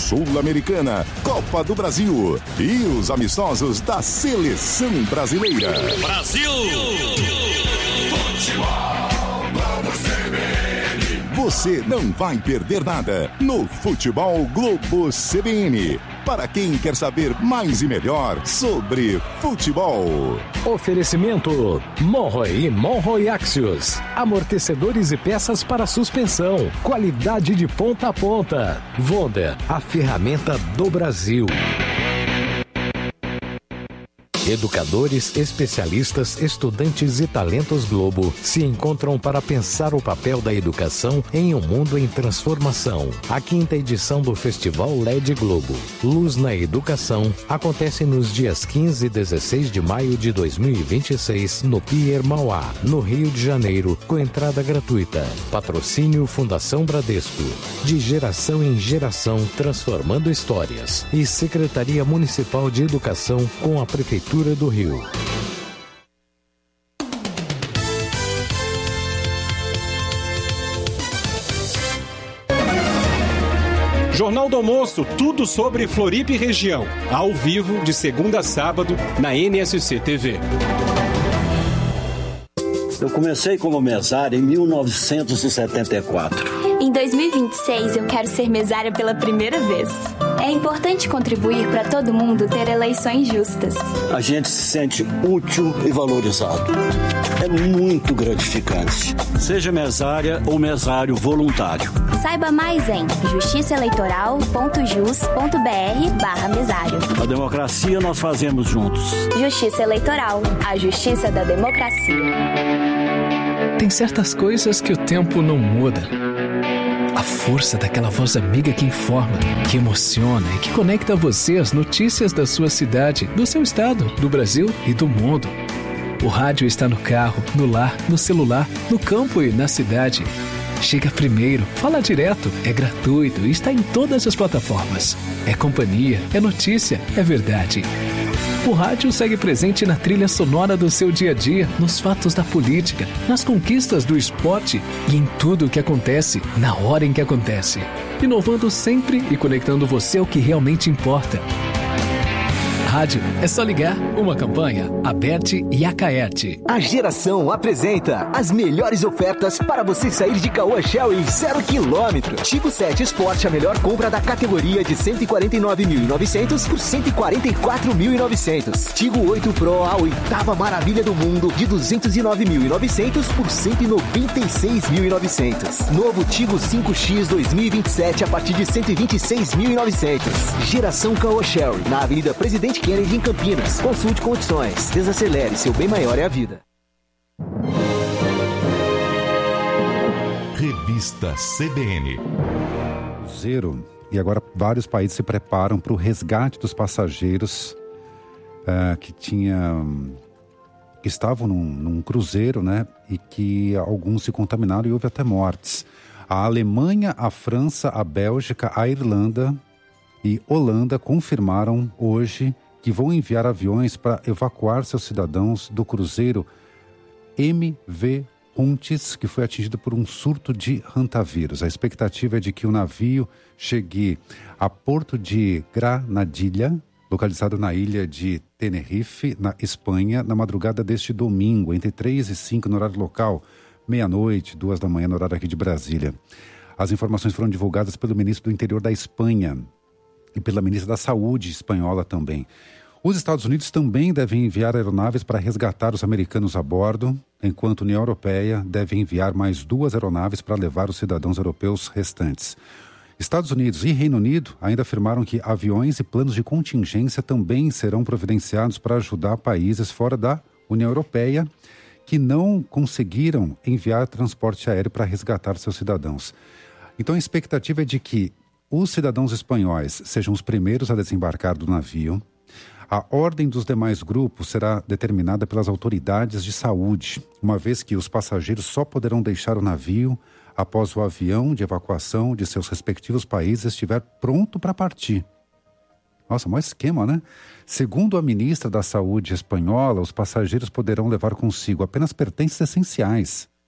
Sul-Americana, Copa do Brasil e os amistosos da Seleção Brasileira. Brasil! Futebol Globo CBN. Você não vai perder nada no Futebol Globo CBN. Para quem quer saber mais e melhor sobre futebol. Oferecimento Monroe e Monroe Axios. Amortecedores e peças para suspensão. Qualidade de ponta a ponta. Vonda, a ferramenta do Brasil. Educadores, especialistas, estudantes e talentos Globo se encontram para pensar o papel da educação em um mundo em transformação. A 5ª edição do Festival LED Globo, Luz na Educação, acontece nos dias 15 e 16 de maio de 2026 no Pier Mauá, no Rio de Janeiro, com entrada gratuita. Patrocínio Fundação Bradesco. De geração em geração, transformando histórias. E Secretaria Municipal de Educação com a Prefeitura do Rio. Jornal do Almoço, tudo sobre Floripa e região. Ao vivo, de segunda a sábado, na NSC TV. Eu comecei como mesário em 1974. Em 2026, eu quero ser mesária pela primeira vez. É importante contribuir para todo mundo ter eleições justas. A gente se sente útil e valorizado. É muito gratificante. Seja mesária ou mesário voluntário. Saiba mais em justiçaeleitoral.jus.br/mesário. A democracia nós fazemos juntos. Justiça Eleitoral, a justiça da democracia. Tem certas coisas que o tempo não muda. A força daquela voz amiga que informa, que emociona e que conecta você às notícias da sua cidade, do seu estado, do Brasil e do mundo. O rádio está no carro, no lar, no celular, no campo e na cidade. Chega primeiro, fala direto, é gratuito e está em todas as plataformas. É companhia, é notícia, é verdade. O rádio segue presente na trilha sonora do seu dia a dia, nos fatos da política, nas conquistas do esporte e em tudo o que acontece, na hora em que acontece. Inovando sempre e conectando você ao que realmente importa. Rádio, é só ligar. Uma campanha, Aberte e Acaerte. A Geração apresenta as melhores ofertas para você sair de Caoa Shell em 0 km. Tigo 7 Sport, a melhor compra da categoria de 149.900 por 144.900. Tigo 8 Pro, a 8ª maravilha do mundo, de 209.900 por 196.900. Novo Tigo 5X 2027 a partir de 126.900. Geração Caoa Shell, na Avenida Presidente Kennedy em Campinas. Consulte condições. Desacelere, seu bem maior é a vida. Revista CBN. Zero. E agora vários países se preparam para o resgate dos passageiros que estavam num cruzeiro, né? E que alguns se contaminaram e houve até mortes. A Alemanha, a França, a Bélgica, a Irlanda e Holanda confirmaram hoje que vão enviar aviões para evacuar seus cidadãos do cruzeiro MV Huntes, que foi atingido por um surto de hantavírus. A expectativa é de que o navio chegue a Porto de Granadilha, localizado na ilha de Tenerife, na Espanha, na madrugada deste domingo, entre 3 e 5 no horário local, meia-noite, 2 da manhã no horário aqui de Brasília. As informações foram divulgadas pelo ministro do Interior da Espanha e pela ministra da Saúde espanhola também. Os Estados Unidos também devem enviar aeronaves para resgatar os americanos a bordo, enquanto a União Europeia deve enviar mais 2 aeronaves para levar os cidadãos europeus restantes. Estados Unidos e Reino Unido ainda afirmaram que aviões e planos de contingência também serão providenciados para ajudar países fora da União Europeia que não conseguiram enviar transporte aéreo para resgatar seus cidadãos. Então a expectativa é de que os cidadãos espanhóis sejam os primeiros a desembarcar do navio. A ordem dos demais grupos será determinada pelas autoridades de saúde, uma vez que os passageiros só poderão deixar o navio após o avião de evacuação de seus respectivos países estiver pronto para partir. Nossa, maior esquema, né? Segundo a ministra da Saúde espanhola, os passageiros poderão levar consigo apenas pertences essenciais.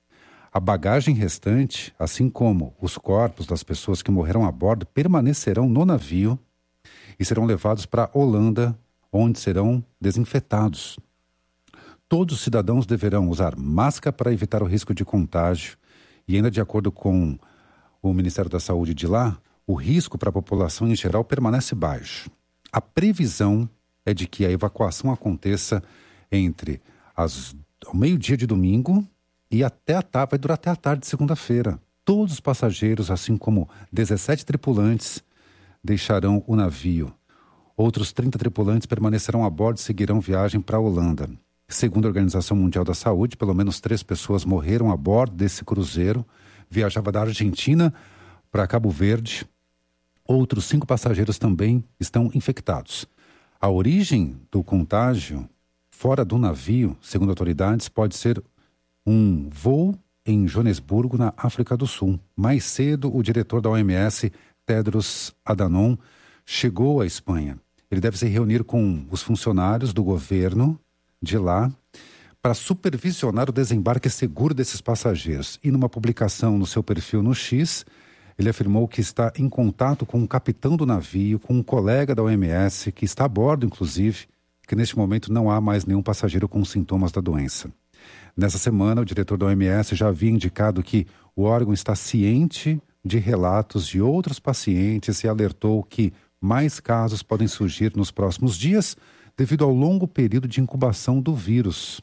A bagagem restante, assim como os corpos das pessoas que morreram a bordo, permanecerão no navio e serão levados para a Holanda, onde serão desinfetados. Todos os cidadãos deverão usar máscara para evitar o risco de contágio e ainda de acordo com o Ministério da Saúde de lá, o risco para a população em geral permanece baixo. A previsão é de que a evacuação aconteça entre ao meio-dia de domingo e vai durar até a tarde de segunda-feira. Todos os passageiros, assim como 17 tripulantes, deixarão o navio. Outros 30 tripulantes permanecerão a bordo e seguirão viagem para a Holanda. Segundo a Organização Mundial da Saúde, pelo menos 3 pessoas morreram a bordo desse cruzeiro. Viajava da Argentina para Cabo Verde. Outros 5 passageiros também estão infectados. A origem do contágio fora do navio, segundo autoridades, pode ser um voo em Joanesburgo, na África do Sul. Mais cedo, o diretor da OMS, Tedros Adhanom, chegou à Espanha. Ele deve se reunir com os funcionários do governo de lá para supervisionar o desembarque seguro desses passageiros. E numa publicação no seu perfil no X, ele afirmou que está em contato com o capitão do navio, com um colega da OMS, que está a bordo, inclusive, que neste momento não há mais nenhum passageiro com sintomas da doença. Nessa semana, o diretor da OMS já havia indicado que o órgão está ciente de relatos de outros pacientes e alertou que mais casos podem surgir nos próximos dias devido ao longo período de incubação do vírus.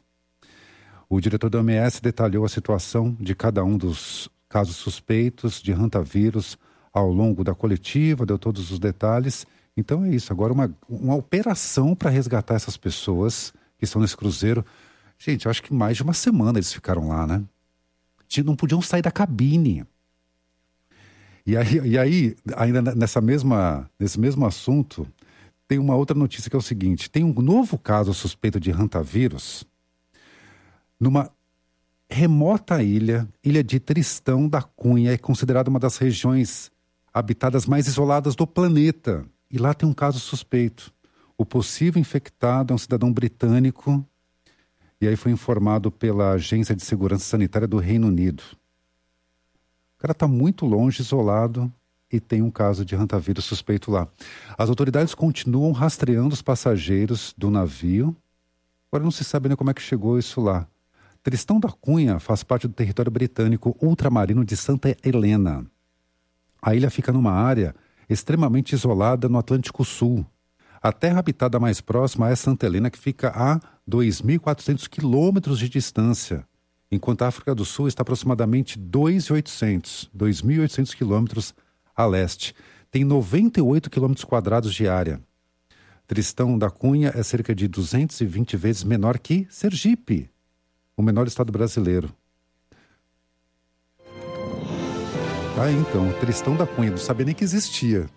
O diretor da OMS detalhou a situação de cada um dos casos suspeitos de hantavírus ao longo da coletiva, deu todos os detalhes. Então é isso, agora uma operação para resgatar essas pessoas que estão nesse cruzeiro. Gente, eu acho que mais de uma semana eles ficaram lá, né? Não podiam sair da cabine. E aí ainda nesse mesmo assunto, tem uma outra notícia que é o seguinte: tem um novo caso suspeito de hantavírus numa remota ilha de Tristão da Cunha, é considerada uma das regiões habitadas mais isoladas do planeta. E lá tem um caso suspeito. O possível infectado é um cidadão britânico e aí foi informado pela Agência de Segurança Sanitária do Reino Unido. O cara está muito longe, isolado, e tem um caso de hantavírus suspeito lá. As autoridades continuam rastreando os passageiros do navio. Agora não se sabe nem como é que chegou isso lá. Tristão da Cunha faz parte do território britânico ultramarino de Santa Helena. A ilha fica numa área extremamente isolada no Atlântico Sul. A terra habitada mais próxima é Santa Helena, que fica a 2.400 quilômetros de distância, enquanto a África do Sul está aproximadamente 2.800 quilômetros a leste. Tem 98 quilômetros quadrados de área. Tristão da Cunha é cerca de 220 vezes menor que Sergipe, o menor estado brasileiro. Ah, então, Tristão da Cunha, não sabia nem que existia.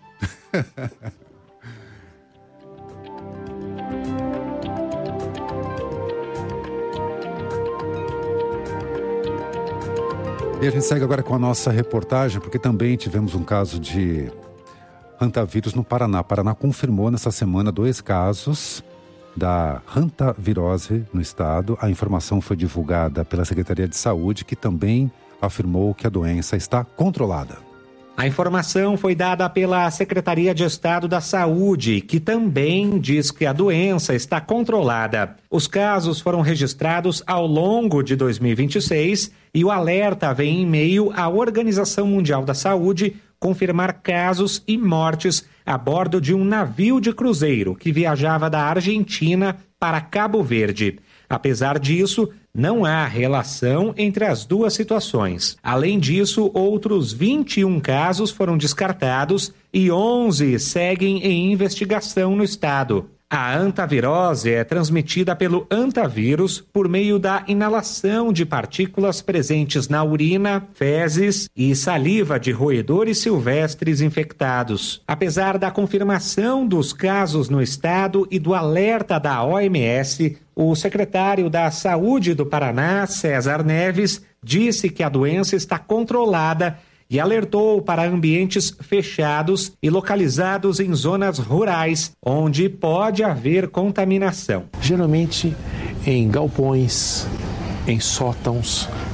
E a gente segue agora com a nossa reportagem, porque também tivemos um caso de hantavírus no Paraná. Paraná confirmou nessa semana 2 casos da hantavirose no estado. A informação foi divulgada pela Secretaria de Saúde, que também afirmou que a doença está controlada. A informação foi dada pela Secretaria de Estado da Saúde, que também diz que a doença está controlada. Os casos foram registrados ao longo de 2026 e o alerta vem em meio à Organização Mundial da Saúde confirmar casos e mortes a bordo de um navio de cruzeiro que viajava da Argentina para Cabo Verde. Apesar disso, não há relação entre as duas situações. Além disso, outros 21 casos foram descartados e 11 seguem em investigação no estado. A hantavirose é transmitida pelo hantavírus por meio da inalação de partículas presentes na urina, fezes e saliva de roedores silvestres infectados. Apesar da confirmação dos casos no estado e do alerta da OMS, o secretário da Saúde do Paraná, César Neves, disse que a doença está controlada e alertou para ambientes fechados e localizados em zonas rurais, onde pode haver contaminação. Geralmente em galpões, em sótãos,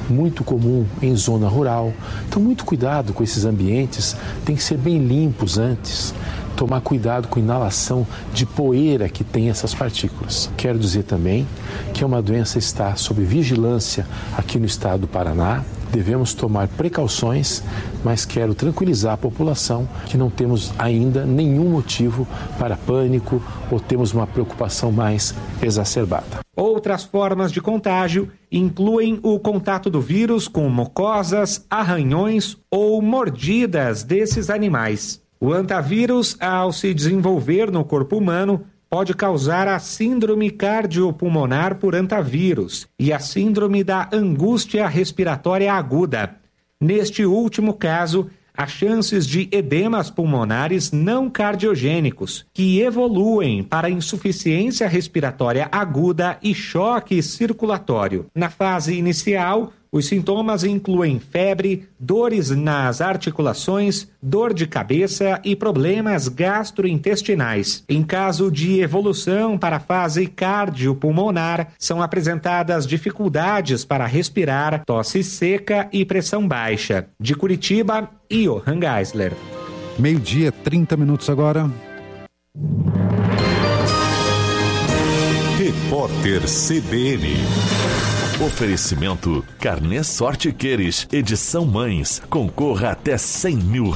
muito comum em zona rural. Então, muito cuidado com esses ambientes, tem que ser bem limpos antes. Tomar cuidado com a inalação de poeira que tem essas partículas. Quero dizer também que uma doença está sob vigilância aqui no estado do Paraná. Devemos tomar precauções, mas quero tranquilizar a população que não temos ainda nenhum motivo para pânico ou temos uma preocupação mais exacerbada. Outras formas de contágio incluem o contato do vírus com mucosas, arranhões ou mordidas desses animais. O antavírus, ao se desenvolver no corpo humano, pode causar a síndrome cardiopulmonar por antavírus e a síndrome da angústia respiratória aguda. Neste último caso, há chances de edemas pulmonares não cardiogênicos, que evoluem para insuficiência respiratória aguda e choque circulatório. Na fase inicial, os sintomas incluem febre, dores nas articulações, dor de cabeça e problemas gastrointestinais. Em caso de evolução para a fase cardiopulmonar, são apresentadas dificuldades para respirar, tosse seca e pressão baixa. De Curitiba, Johan Geisler. 12:30 agora. Repórter CBN. Oferecimento Carnê Sorte Queires, edição Mães. Concorra até R$100 mil.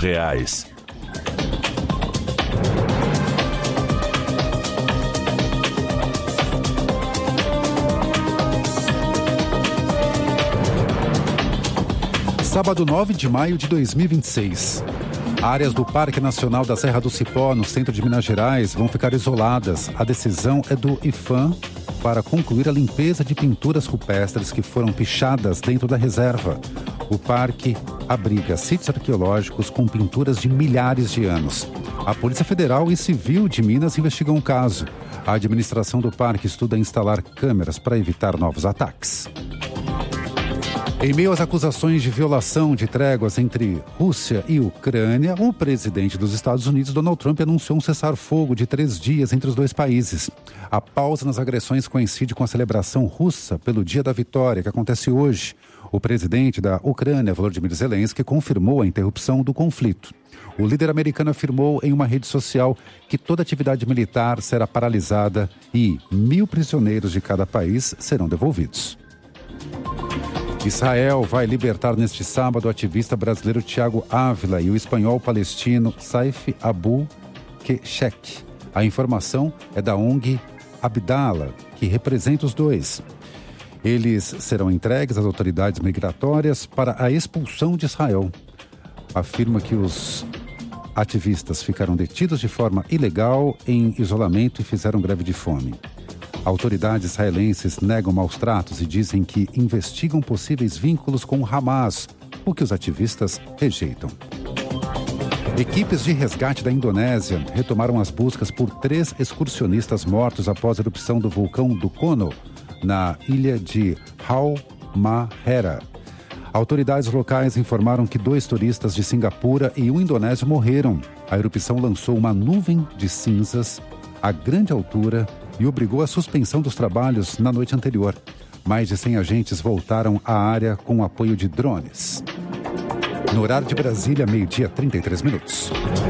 Sábado 9 de maio de 2026. Áreas do Parque Nacional da Serra do Cipó, no centro de Minas Gerais, vão ficar isoladas. A decisão é do IPHAN para concluir a limpeza de pinturas rupestres que foram pichadas dentro da reserva. O parque abriga sítios arqueológicos com pinturas de milhares de anos. A Polícia Federal e Civil de Minas investigam o caso. A administração do parque estuda instalar câmeras para evitar novos ataques. Em meio às acusações de violação de tréguas entre Rússia e Ucrânia, o presidente dos Estados Unidos, Donald Trump, anunciou um cessar-fogo de 3 dias entre os dois países. A pausa nas agressões coincide com a celebração russa pelo Dia da Vitória, que acontece hoje. O presidente da Ucrânia, Volodymyr Zelensky, confirmou a interrupção do conflito. O líder americano afirmou em uma rede social que toda atividade militar será paralisada e 1.000 prisioneiros de cada país serão devolvidos. Israel vai libertar neste sábado o ativista brasileiro Thiago Ávila e o espanhol palestino Saif Abu Keshek. A informação é da ONG Abdallah, que representa os dois. Eles serão entregues às autoridades migratórias para a expulsão de Israel. Afirma que os ativistas ficaram detidos de forma ilegal em isolamento e fizeram greve de fome. Autoridades israelenses negam maus tratos e dizem que investigam possíveis vínculos com o Hamas, o que os ativistas rejeitam. Equipes de resgate da Indonésia retomaram as buscas por 3 excursionistas mortos após a erupção do vulcão Dukono, na ilha de Halmahera. Autoridades locais informaram que 2 turistas de Singapura e um indonésio morreram. A erupção lançou uma nuvem de cinzas a grande altura e obrigou a suspensão dos trabalhos na noite anterior. Mais de 100 agentes voltaram à área com o apoio de drones. No horário de Brasília, 12:33.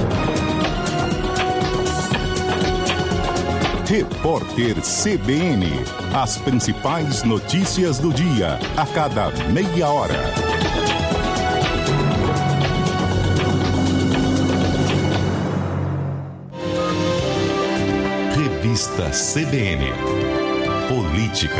Repórter CBN. As principais notícias do dia, a cada meia hora. Revista CBN. Política.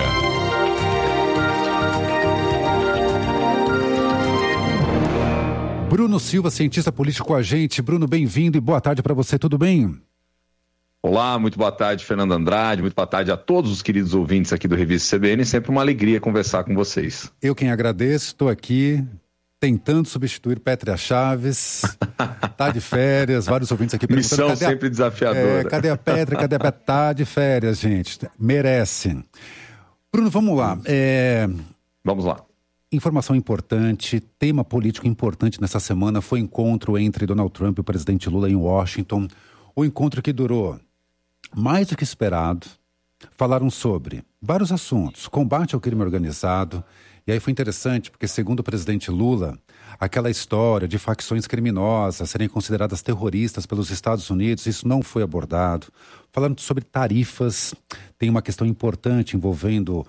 Bruno Silva, cientista político com a gente. Bruno, bem-vindo e boa tarde para você, tudo bem? Olá, muito boa tarde, Fernando Andrade, muito boa tarde a todos os queridos ouvintes aqui do Revista CBN, sempre uma alegria conversar com vocês. Eu quem agradeço, estou aqui tentando substituir Pétrea Chaves, tá de férias, vários ouvintes aqui perguntando... Missão sempre desafiadora. Cadê a Pétrea, cadê a Pétrea? Tá de férias, gente, merece. Bruno, vamos lá. Vamos lá. Informação importante, tema político importante nessa semana foi o encontro entre Donald Trump e o presidente Lula em Washington, o encontro que durou mais do que esperado. Falaram sobre vários assuntos, combate ao crime organizado E aí foi interessante, porque segundo o presidente Lula, aquela história de facções criminosas serem consideradas terroristas pelos Estados Unidos, isso não foi abordado. Falando sobre tarifas, tem uma questão importante envolvendo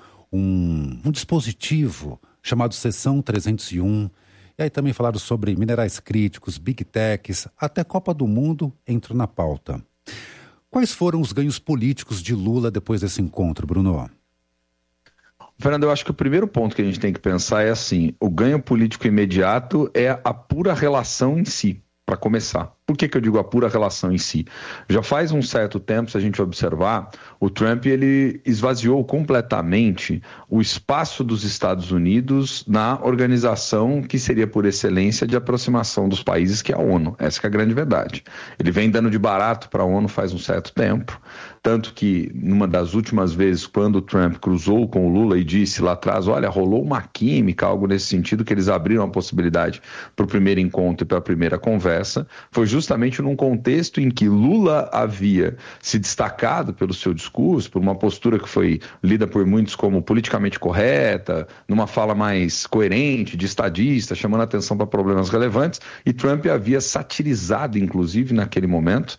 um dispositivo chamado Seção 301. E aí também falaram sobre minerais críticos, Big Techs, até Copa do Mundo entrou na pauta. Quais foram os ganhos políticos de Lula depois desse encontro, Bruno? Fernando, eu acho que o primeiro ponto que a gente tem que pensar é assim, o ganho político imediato é a pura relação em si, para começar. Por que eu digo a pura relação em si? Já faz um certo tempo, se a gente observar, o Trump ele esvaziou completamente o espaço dos Estados Unidos na organização que seria por excelência de aproximação dos países, que é a ONU. Essa que é a grande verdade. Ele vem dando de barato para a ONU faz um certo tempo, tanto que numa das últimas vezes, quando o Trump cruzou com o Lula e disse lá atrás, olha, rolou uma química, algo nesse sentido, que eles abriram a possibilidade para o primeiro encontro e para a primeira conversa, foi justamente num contexto em que Lula havia se destacado pelo seu discurso, por uma postura que foi lida por muitos como politicamente correta, numa fala mais coerente, de estadista, chamando a atenção para problemas relevantes, e Trump havia satirizado, inclusive, naquele momento,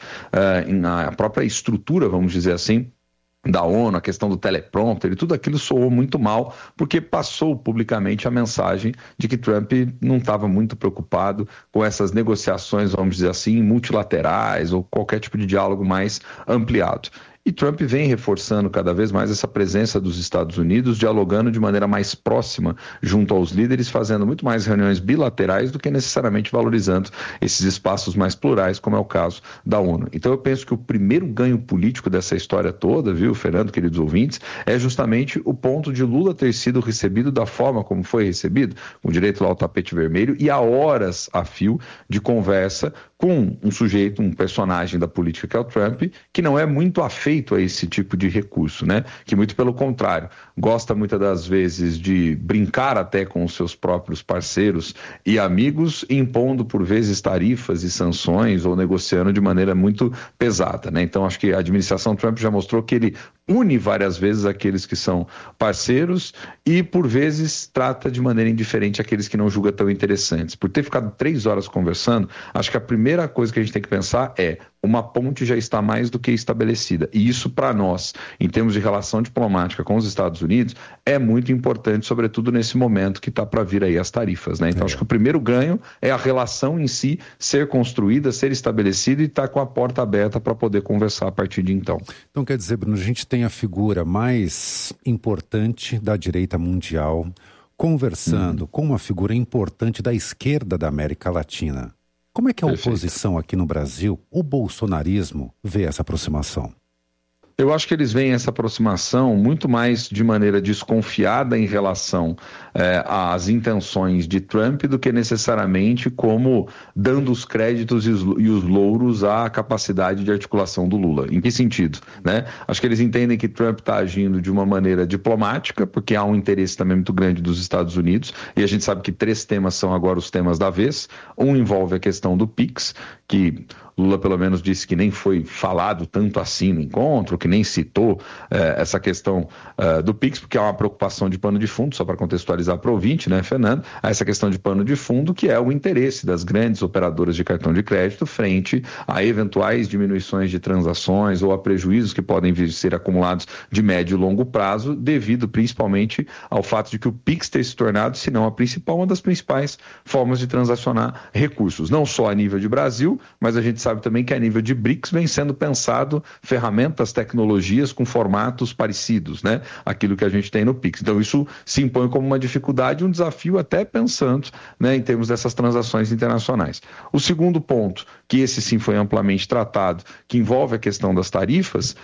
na própria estrutura, vamos dizer assim, da ONU, a questão do teleprompter e tudo aquilo soou muito mal, porque passou publicamente a mensagem de que Trump não estava muito preocupado com essas negociações, vamos dizer assim, multilaterais ou qualquer tipo de diálogo mais ampliado. E Trump vem reforçando cada vez mais essa presença dos Estados Unidos, dialogando de maneira mais próxima junto aos líderes, fazendo muito mais reuniões bilaterais do que necessariamente valorizando esses espaços mais plurais, como é o caso da ONU. Então eu penso que o primeiro ganho político dessa história toda, viu, Fernando, queridos ouvintes, é justamente o ponto de Lula ter sido recebido da forma como foi recebido, com direito lá ao tapete vermelho e a horas a fio de conversa com um sujeito, um personagem da política que é o Trump, que não é muito afeito a esse tipo de recurso, né? Que muito pelo contrário, gosta muitas das vezes de brincar até com os seus próprios parceiros e amigos, impondo por vezes tarifas e sanções ou negociando de maneira muito pesada, né? Então acho que a administração Trump já mostrou que ele une várias vezes aqueles que são parceiros e por vezes trata de maneira indiferente aqueles que não julga tão interessantes. Por ter ficado 3 horas conversando, acho que a primeira coisa que a gente tem que pensar é uma ponte já está mais do que estabelecida. E isso para nós, em termos de relação diplomática com os Estados Unidos, é muito importante, sobretudo nesse momento que está para vir aí as tarifas, né? Então acho que o primeiro ganho é a relação em si ser construída, ser estabelecida e estar com a porta aberta para poder conversar a partir de então. Então quer dizer, Bruno, a gente tem a figura mais importante da direita mundial conversando com uma figura importante da esquerda da América Latina. Como é que a oposição aqui no Brasil, o bolsonarismo, vê essa aproximação? Eu acho que eles veem essa aproximação muito mais de maneira desconfiada em relação às intenções de Trump do que necessariamente como dando os créditos e os louros à capacidade de articulação do Lula. Em que sentido, né? Acho que eles entendem que Trump está agindo de uma maneira diplomática, porque há um interesse também muito grande dos Estados Unidos, e a gente sabe que 3 temas são agora os temas da vez. Um envolve a questão do PIX, que Lula pelo menos disse que nem foi falado tanto assim no encontro, que nem citou essa questão do PIX, porque há uma preocupação de pano de fundo, só para contextualizar para o ouvinte, né, Fernando? Há essa questão de pano de fundo, que é o interesse das grandes operadoras de cartão de crédito frente a eventuais diminuições de transações ou a prejuízos que podem vir a ser acumulados de médio e longo prazo, devido principalmente ao fato de que o PIX ter se tornado, se não a principal, uma das principais formas de transacionar recursos, não só a nível de Brasil, mas a gente sabe também que a nível de BRICS vem sendo pensado ferramentas, tecnologias com formatos parecidos, né? Aquilo que a gente tem no PIX. Então isso se impõe como uma dificuldade, um desafio até pensando, né, em termos dessas transações internacionais. O segundo ponto, que esse sim foi amplamente tratado, que envolve a questão das tarifas,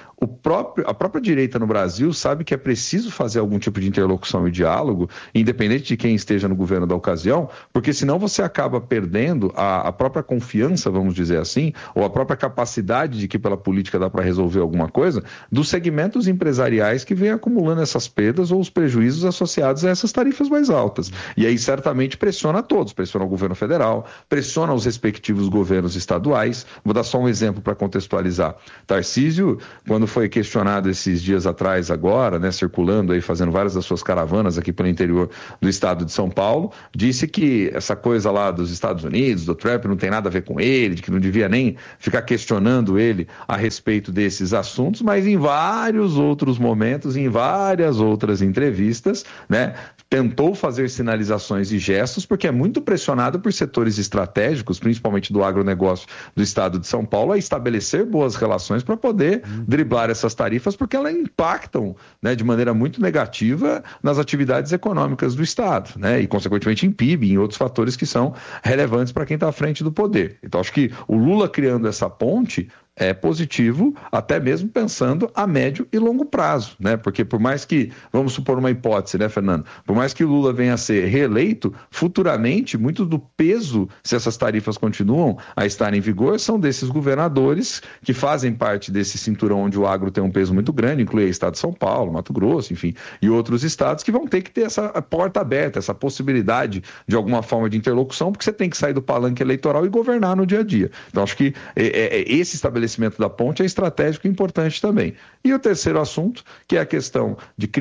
a própria direita no Brasil sabe que é preciso fazer algum tipo de interlocução e diálogo, independente de quem esteja no governo da ocasião, porque senão você acaba perdendo a própria confiança, vamos dizer assim, também, ou a própria capacidade de que pela política dá para resolver alguma coisa, dos segmentos empresariais que vêm acumulando essas perdas ou os prejuízos associados a essas tarifas mais altas. E aí certamente pressiona todos, pressiona o governo federal, pressiona os respectivos governos estaduais. Vou dar só um exemplo para contextualizar. Tarcísio, quando foi questionado esses dias atrás agora, né, circulando aí, fazendo várias das suas caravanas aqui pelo interior do estado de São Paulo, disse que essa coisa lá dos Estados Unidos, do Trump, não tem nada a ver com ele, de que não devia nem ficar questionando ele a respeito desses assuntos, mas em vários outros momentos, em várias outras entrevistas, né, tentou fazer sinalizações e gestos, porque é muito pressionado por setores estratégicos, principalmente do agronegócio do estado de São Paulo, a estabelecer boas relações para poder driblar essas tarifas, porque elas impactam, né, de maneira muito negativa nas atividades econômicas do estado, né, e consequentemente em PIB e em outros fatores que são relevantes para quem está à frente do poder. Então acho que o Lula criando essa ponte é positivo, até mesmo pensando a médio e longo prazo, né? Porque por mais que, vamos supor uma hipótese, né, Fernando? Por mais que o Lula venha a ser reeleito, futuramente, muito do peso, se essas tarifas continuam a estar em vigor, são desses governadores que fazem parte desse cinturão onde o agro tem um peso muito grande, inclui o estado de São Paulo, Mato Grosso, enfim, e outros estados que vão ter que ter essa porta aberta, essa possibilidade de alguma forma de interlocução, porque você tem que sair do palanque eleitoral e governar no dia a dia. Então, acho que esse estabelecimento da ponte é estratégico e importante também. E o terceiro assunto, que é a questão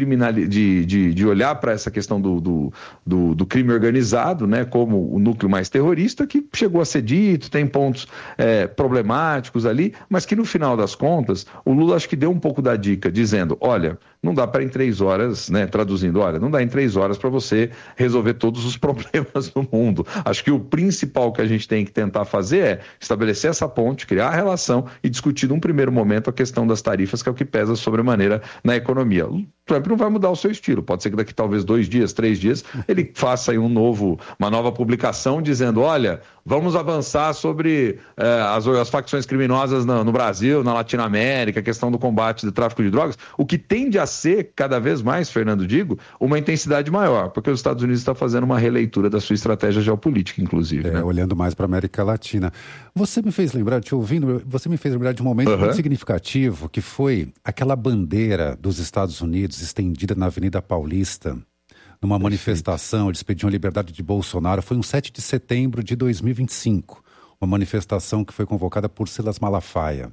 de olhar para essa questão do crime organizado, né, como o núcleo mais terrorista, que chegou a ser dito, tem pontos problemáticos ali, mas que no final das contas, o Lula acho que deu um pouco da dica, dizendo, olha, não dá para em 3 horas, né, traduzindo, olha, não dá em 3 horas para você resolver todos os problemas do mundo. Acho que o principal que a gente tem que tentar fazer é estabelecer essa ponte, criar a relação e discutir num primeiro momento a questão das tarifas, que é o que pesa sobremaneira na economia. O Trump não vai mudar o seu estilo, pode ser que daqui talvez 2 dias, 3 dias, ele faça aí uma nova publicação dizendo, olha, vamos avançar sobre as facções criminosas no Brasil, na Latinoamérica, a questão do combate do tráfico de drogas, o que tende a ser cada vez mais, Fernando, uma intensidade maior, porque os Estados Unidos estão fazendo uma releitura da sua estratégia geopolítica, inclusive. Né? Olhando mais para a América Latina. Você me fez lembrar, te ouvindo, você me fez lembrar de um momento muito significativo, que foi aquela bandeira dos Estados Unidos estendida na Avenida Paulista, numa manifestação, eles pediam a liberdade de Bolsonaro. Foi um 7 de setembro de 2025, uma manifestação que foi convocada por Silas Malafaia.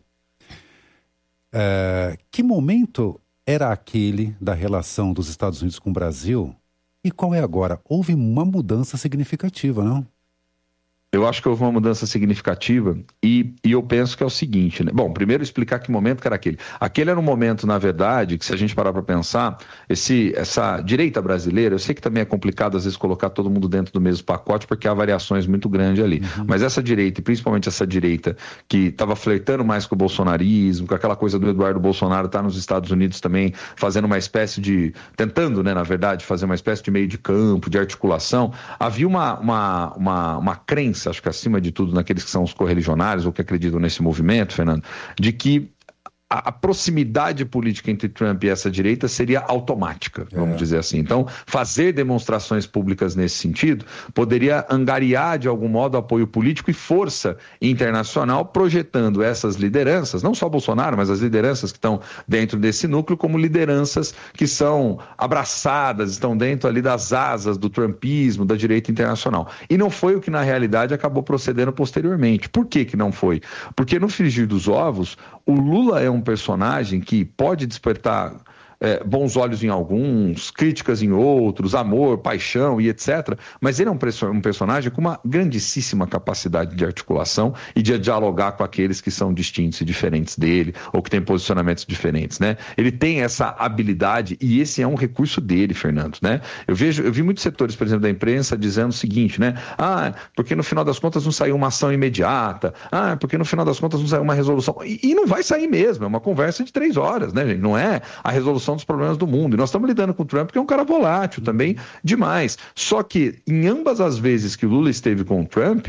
Que momento era aquele da relação dos Estados Unidos com o Brasil? E qual é agora? Houve uma mudança significativa, não? Eu acho que houve uma mudança significativa e eu penso que é o seguinte, né? Bom, primeiro explicar que momento que era aquele. Aquele era um momento, na verdade, que se a gente parar para pensar, essa direita brasileira, eu sei que também é complicado às vezes colocar todo mundo dentro do mesmo pacote, porque há variações muito grandes ali. Mas essa direita, e principalmente essa direita que estava flertando mais com o bolsonarismo, com aquela coisa do Eduardo Bolsonaro estar nos Estados Unidos também fazendo uma espécie de, tentando, né, na verdade, fazer uma espécie de meio de campo, de articulação, havia uma crença, acho que acima de tudo naqueles que são os correligionários ou que acreditam nesse movimento, Fernando, de que a proximidade política entre Trump e essa direita seria automática, vamos dizer assim. Então, fazer demonstrações públicas nesse sentido poderia angariar, de algum modo, apoio político e força internacional, projetando essas lideranças, não só Bolsonaro, mas as lideranças que estão dentro desse núcleo, como lideranças que são abraçadas, estão dentro ali das asas do trumpismo, da direita internacional. E não foi o que, na realidade, acabou procedendo posteriormente. Por que que não foi? Porque no frigir dos ovos, o Lula é um personagem que pode despertar bons olhos em alguns, críticas em outros, amor, paixão e etc. Mas ele é um personagem com uma grandíssima capacidade de articulação e de dialogar com aqueles que são distintos e diferentes dele, ou que têm posicionamentos diferentes, né? Ele tem essa habilidade e esse é um recurso dele, Fernando, né? Eu vi muitos setores, por exemplo, da imprensa dizendo o seguinte, né? Porque no final das contas não saiu uma ação imediata, porque no final das contas não saiu uma resolução. E não vai sair mesmo, é uma conversa de 3 horas, né, gente? Não é a resolução dos problemas do mundo. E nós estamos lidando com o Trump, que é um cara volátil também demais. Só que em ambas as vezes que o Lula esteve com o Trump,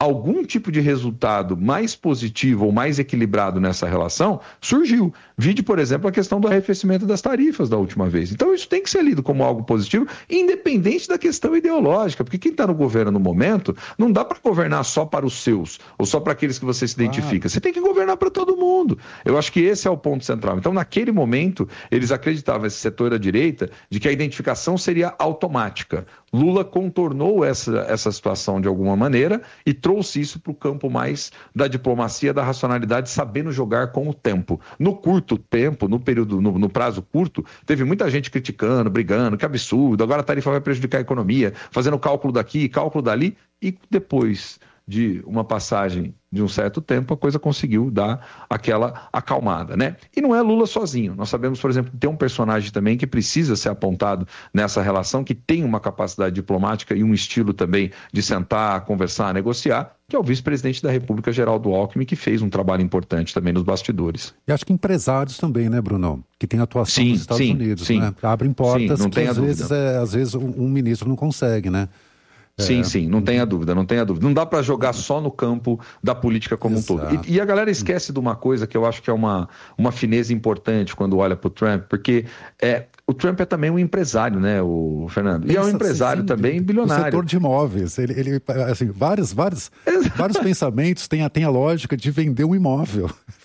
algum tipo de resultado mais positivo ou mais equilibrado nessa relação surgiu. Vide, por exemplo, a questão do arrefecimento das tarifas da última vez. Então isso tem que ser lido como algo positivo, independente da questão ideológica, porque quem está no governo no momento não dá para governar só para os seus, ou só para aqueles que você se identifica. Você tem que governar para todo mundo. Eu acho que esse é o ponto central. Então, naquele momento, eles acreditavam, esse setor da direita, de que a identificação seria automática. Lula contornou essa situação de alguma maneira e trouxe isso para o campo mais da diplomacia, da racionalidade, sabendo jogar com o tempo. No curto tempo, no prazo curto, teve muita gente criticando, brigando, que absurdo, agora a tarifa vai prejudicar a economia, fazendo cálculo daqui, cálculo dali, e depois de uma passagem de um certo tempo, a coisa conseguiu dar aquela acalmada, né? E não é Lula sozinho. Nós sabemos, por exemplo, que tem um personagem também que precisa ser apontado nessa relação, que tem uma capacidade diplomática e um estilo também de sentar, conversar, negociar, que é o vice-presidente da República, Geraldo Alckmin, que fez um trabalho importante também nos bastidores. E acho que empresários também, né, Bruno? Que tem atuação nos Estados Unidos, né? Abrem portas que às vezes um ministro não consegue, né? Sim, não tenha dúvida, não tenha dúvida. Não dá para jogar só no campo da política como um todo. E a galera esquece de uma coisa que eu acho que é uma fineza importante quando olha para o Trump, porque o Trump é também um empresário, né, o Fernando? E é um empresário também bilionário. O setor de imóveis, ele assim, vários pensamentos têm a lógica de vender um imóvel.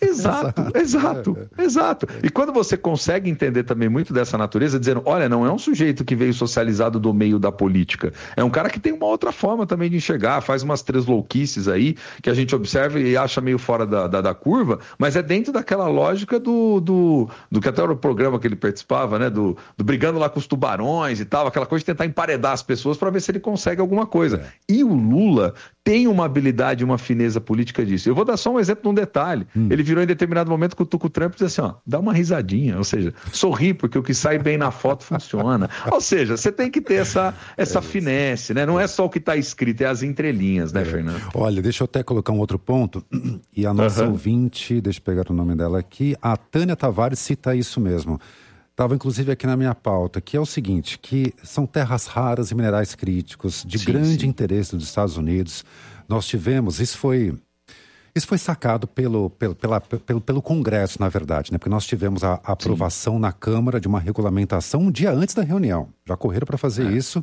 Exato. E quando você consegue entender também muito dessa natureza, dizendo, olha, não é um sujeito que veio socializado do meio da política, é um cara que tem uma outra forma também de enxergar, faz umas 3 louquices aí, que a gente observa e acha meio fora da curva, mas é dentro daquela lógica do que até o programa que ele participava, né, do brigando lá com os tubarões e tal, aquela coisa de tentar emparedar as pessoas para ver se ele consegue alguma coisa. E o Lula tem uma habilidade, uma fineza política disso. Eu vou dar só um exemplo de um detalhe. Ele virou em determinado momento com o Trump e disse assim, dá uma risadinha, ou seja, sorri, porque o que sai bem na foto funciona. Ou seja, você tem que ter essa finesse, né? Não é só o que está escrito, é as entrelinhas, né, Fernando? Olha, deixa eu até colocar um outro ponto, e a nossa ouvinte, deixa eu pegar o nome dela aqui, a Tânia Tavares cita isso mesmo. Estava inclusive aqui na minha pauta, que é o seguinte, que são terras raras e minerais críticos de grande interesse dos Estados Unidos. Nós tivemos, isso foi sacado pelo Congresso, na verdade, né? Porque nós tivemos a aprovação na Câmara de uma regulamentação um dia antes da reunião. Já correram para fazer isso.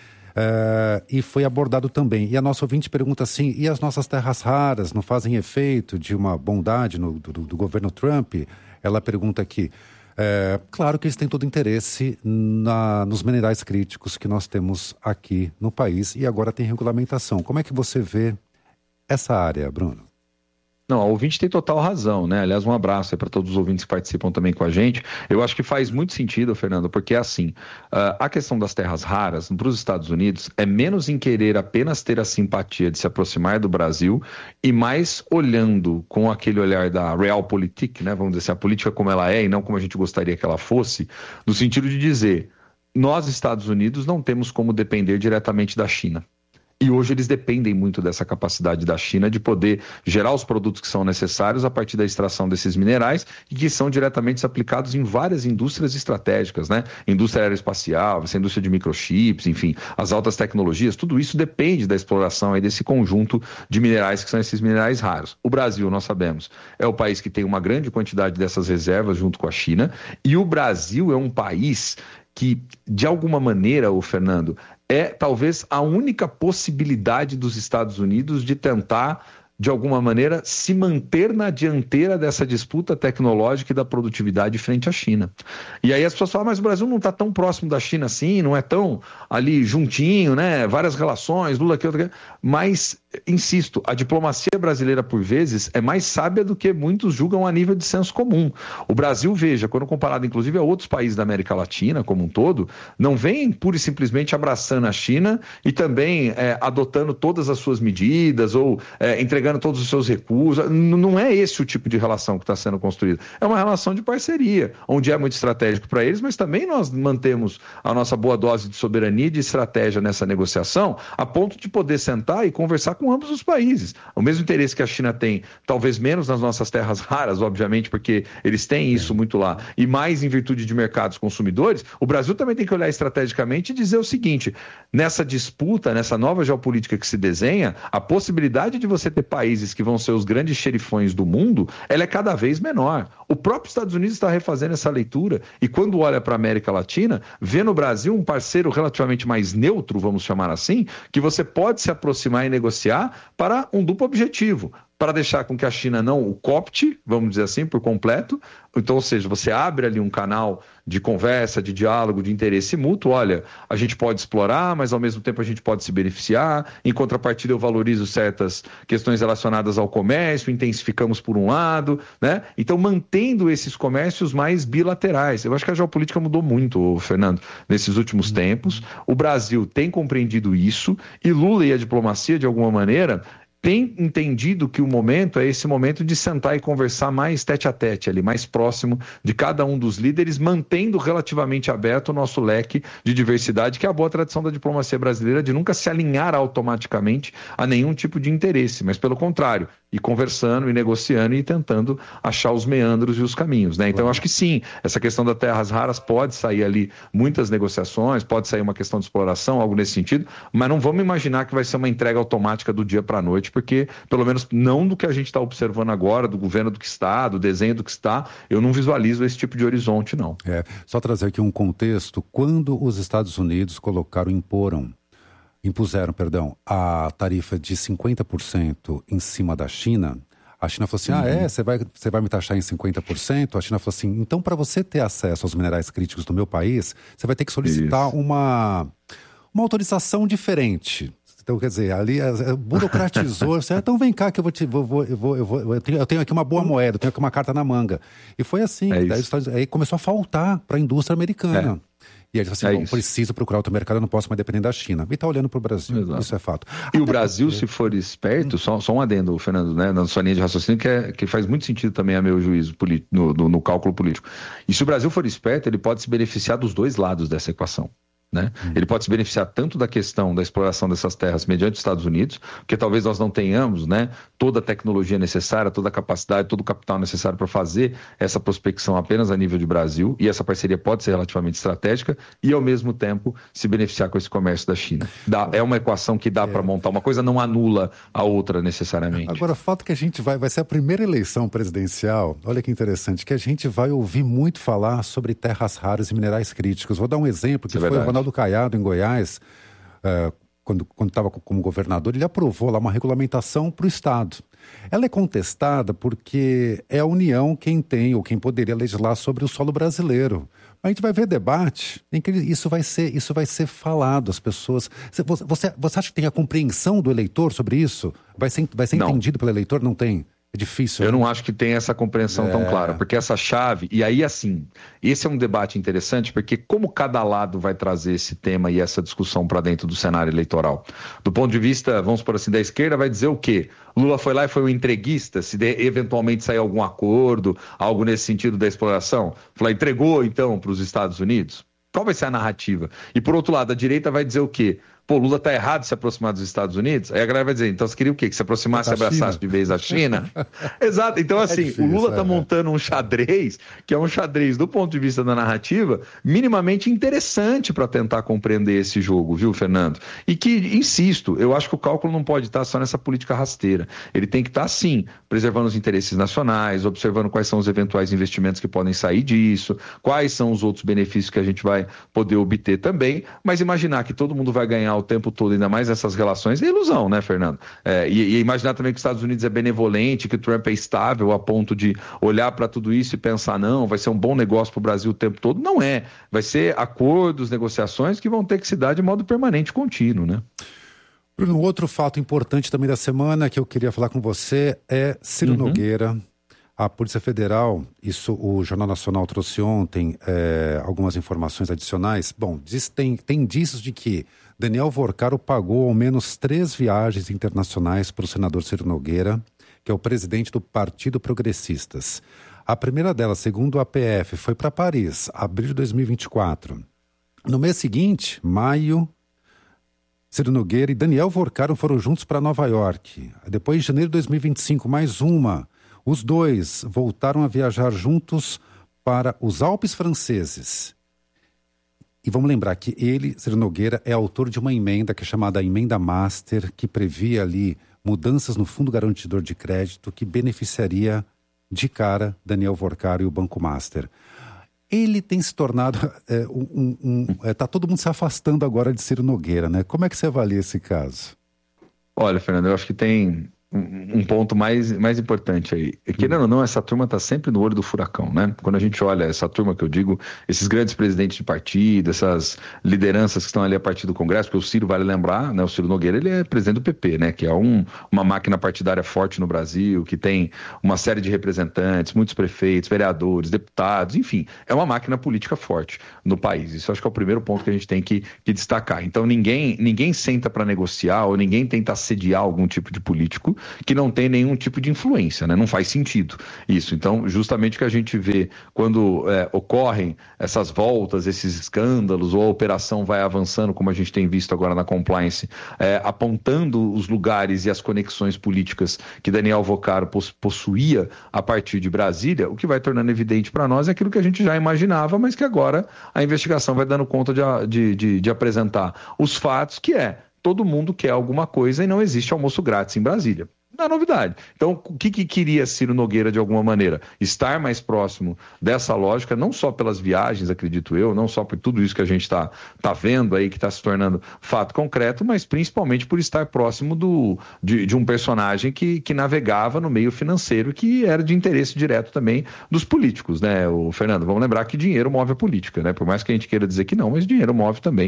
E foi abordado também. E a nossa ouvinte pergunta assim, e as nossas terras raras não fazem efeito de uma bondade do governo Trump? Ela pergunta aqui, claro que eles têm todo interesse nos minerais críticos que nós temos aqui no país e agora tem regulamentação. Como é que você vê essa área, Bruno? Não, a ouvinte tem total razão, né? Aliás, um abraço aí para todos os ouvintes que participam também com a gente. Eu acho que faz muito sentido, Fernando, porque assim, a questão das terras raras para os Estados Unidos é menos em querer apenas ter a simpatia de se aproximar do Brasil e mais olhando com aquele olhar da realpolitik, né? Vamos dizer assim, a política como ela é e não como a gente gostaria que ela fosse, no sentido de dizer, nós, Estados Unidos, não temos como depender diretamente da China. E hoje eles dependem muito dessa capacidade da China de poder gerar os produtos que são necessários a partir da extração desses minerais e que são diretamente aplicados em várias indústrias estratégicas, né? Indústria aeroespacial, essa indústria de microchips, enfim, as altas tecnologias, tudo isso depende da exploração aí desse conjunto de minerais que são esses minerais raros. O Brasil, nós sabemos, é o país que tem uma grande quantidade dessas reservas junto com a China e o Brasil é um país que, de alguma maneira, Fernando, é talvez a única possibilidade dos Estados Unidos de tentar, de alguma maneira, se manter na dianteira dessa disputa tecnológica e da produtividade frente à China. E aí as pessoas falam, mas o Brasil não está tão próximo da China assim, não é tão ali juntinho, né? Várias relações, Lula aqui, outra aqui. Mas, insisto, a diplomacia brasileira, por vezes, é mais sábia do que muitos julgam a nível de senso comum. O Brasil, veja, quando comparado inclusive a outros países da América Latina como um todo, não vem pura e simplesmente abraçando a China e também adotando todas as suas medidas ou entregando todos os seus recursos. Não é esse o tipo de relação que está sendo construída. É uma relação de parceria, onde é muito estratégico para eles, mas também nós mantemos a nossa boa dose de soberania e de estratégia nessa negociação, a ponto de poder sentar e conversar com com ambos os países. O mesmo interesse que a China tem, talvez menos nas nossas terras raras, obviamente, porque eles têm isso muito lá, e mais em virtude de mercados consumidores, o Brasil também tem que olhar estrategicamente e dizer o seguinte: nessa disputa, nessa nova geopolítica que se desenha, a possibilidade de você ter países que vão ser os grandes xerifões do mundo, ela é cada vez menor. O próprio Estados Unidos está refazendo essa leitura e quando olha para a América Latina, vê no Brasil um parceiro relativamente mais neutro, vamos chamar assim, que você pode se aproximar e negociar para um duplo objetivo, para deixar com que a China não o coopte, vamos dizer assim, por completo. Então, ou seja, você abre ali um canal de conversa, de diálogo, de interesse mútuo. Olha, a gente pode explorar, mas ao mesmo tempo a gente pode se beneficiar. Em contrapartida, eu valorizo certas questões relacionadas ao comércio, intensificamos por um lado, né? Então, mantendo esses comércios mais bilaterais. Eu acho que a geopolítica mudou muito, Fernando, nesses últimos tempos. O Brasil tem compreendido isso e Lula e a diplomacia, de alguma maneira, tem entendido que o momento é esse momento de sentar e conversar mais tete a tete ali, mais próximo de cada um dos líderes, mantendo relativamente aberto o nosso leque de diversidade, que é a boa tradição da diplomacia brasileira de nunca se alinhar automaticamente a nenhum tipo de interesse, mas pelo contrário, ir conversando e negociando e tentando achar os meandros e os caminhos, né? Então eu acho que sim, essa questão das terras raras pode sair ali muitas negociações, pode sair uma questão de exploração, algo nesse sentido, mas não vamos imaginar que vai ser uma entrega automática do dia para a noite, porque, pelo menos não do que a gente está observando agora, do governo do que está, do desenho do que está, eu não visualizo esse tipo de horizonte, não. Só trazer aqui um contexto, quando os Estados Unidos impuseram a tarifa de 50% em cima da China, a China falou assim, você vai me taxar em 50%? A China falou assim, então para você ter acesso aos minerais críticos do meu país, você vai ter que solicitar uma autorização diferente. Então, quer dizer, ali burocratizou. Então vem cá que eu tenho aqui uma boa moeda, eu tenho aqui uma carta na manga. E foi assim. Aí começou a faltar para a indústria americana. E aí ele falou assim, preciso procurar outro mercado, eu não posso mais depender da China. E está olhando para o Brasil, isso é fato. E o Brasil, se for esperto, só um adendo, Fernando, né, na sua linha de raciocínio, que faz muito sentido também a meu juízo no cálculo político. E se o Brasil for esperto, ele pode se beneficiar dos dois lados dessa equação. Né? Ele pode se beneficiar tanto da questão da exploração dessas terras mediante os Estados Unidos, porque talvez nós não tenhamos, né, toda a tecnologia necessária, toda a capacidade, todo o capital necessário para fazer essa prospecção apenas a nível de Brasil, e essa parceria pode ser relativamente estratégica, e ao mesmo tempo se beneficiar com esse comércio da China. É uma equação que dá para montar, uma coisa não anula a outra necessariamente. Agora, o fato que a gente vai ser a primeira eleição presidencial, olha que interessante, que a gente vai ouvir muito falar sobre terras raras e minerais críticos. Vou dar um exemplo, que foi o Ronaldo Caiado, em Goiás, quando estava como governador, ele aprovou lá uma regulamentação para o Estado. Ela é contestada porque é a União quem tem ou quem poderia legislar sobre o solo brasileiro. A gente vai ver debate em que isso vai ser falado, as pessoas... Você acha que tem a compreensão do eleitor sobre isso? Vai ser entendido pelo eleitor? Não tem. É difícil. Eu não acho que tenha essa compreensão tão clara, porque essa chave, e aí assim, esse é um debate interessante, porque como cada lado vai trazer esse tema e essa discussão para dentro do cenário eleitoral? Do ponto de vista, vamos por assim, da esquerda, vai dizer o quê? Lula foi lá e foi um entreguista, se eventualmente sair algum acordo, algo nesse sentido da exploração, entregou então para os Estados Unidos? Qual vai ser a narrativa? E por outro lado, a direita vai dizer o quê? Pô, Lula tá errado de se aproximar dos Estados Unidos? Aí a galera vai dizer, então você queria o quê? Que se aproximasse e abraçasse de vez a China? Exato, então assim, difícil, o Lula tá montando um xadrez, que é um xadrez do ponto de vista da narrativa, minimamente interessante para tentar compreender esse jogo, viu, Fernando? E que, insisto, eu acho que o cálculo não pode estar só nessa política rasteira. Ele tem que estar, sim, preservando os interesses nacionais, observando quais são os eventuais investimentos que podem sair disso, quais são os outros benefícios que a gente vai poder obter também, mas imaginar que todo mundo vai ganhar o tempo todo, ainda mais nessas relações, é ilusão, né, Fernando? E imaginar também que os Estados Unidos é benevolente, que o Trump é estável a ponto de olhar para tudo isso e pensar, não, vai ser um bom negócio para o Brasil o tempo todo. Não é. Vai ser acordos, negociações que vão ter que se dar de modo permanente e contínuo, né? Bruno, outro fato importante também da semana que eu queria falar com você é Ciro Nogueira. A Polícia Federal, isso o Jornal Nacional trouxe ontem algumas informações adicionais. Bom, tem indícios de que Daniel Vorcaro pagou ao menos 3 viagens internacionais para o senador Ciro Nogueira, que é o presidente do Partido Progressistas. A primeira delas, segundo a PF, foi para Paris, abril de 2024. No mês seguinte, maio, Ciro Nogueira e Daniel Vorcaro foram juntos para Nova York. Depois, em janeiro de 2025, mais uma. Os dois voltaram a viajar juntos para os Alpes franceses. E vamos lembrar que ele, Ciro Nogueira, é autor de uma emenda que é chamada Emenda Master, que previa ali mudanças no Fundo Garantidor de Crédito que beneficiaria de cara Daniel Vorcaro e o Banco Master. Ele tem se tornado... Está todo mundo se afastando agora de Ciro Nogueira, né? Como é que você avalia esse caso? Olha, Fernando, eu acho que tem um ponto mais importante aí. Querendo ou não, essa turma está sempre no olho do furacão, né? Quando a gente olha essa turma que eu digo, esses grandes presidentes de partido, essas lideranças que estão ali a partir do Congresso, porque o Ciro, vale lembrar, né? O Ciro Nogueira, ele é presidente do PP, né? Que é uma máquina partidária forte no Brasil, que tem uma série de representantes, muitos prefeitos, vereadores, deputados, enfim, é uma máquina política forte no país. Isso acho que é o primeiro ponto que a gente tem que destacar. Então ninguém senta para negociar ou ninguém tenta assediar algum tipo de político que não tem nenhum tipo de influência, né? Não faz sentido isso. Então, justamente o que a gente vê quando ocorrem essas voltas, esses escândalos, ou a operação vai avançando, como a gente tem visto agora na compliance, apontando os lugares e as conexões políticas que Daniel Vorcaro possuía a partir de Brasília, o que vai tornando evidente para nós é aquilo que a gente já imaginava, mas que agora a investigação vai dando conta de apresentar os fatos, que todo mundo quer alguma coisa e não existe almoço grátis em Brasília. Não é novidade. Então, o que queria Ciro Nogueira, de alguma maneira? Estar mais próximo dessa lógica, não só pelas viagens, acredito eu, não só por tudo isso que a gente está vendo aí, que está se tornando fato concreto, mas principalmente por estar próximo de um personagem que navegava no meio financeiro, que era de interesse direto também dos políticos, né, o Fernando? Vamos lembrar que dinheiro move a política, né? Por mais que a gente queira dizer que não, mas dinheiro move também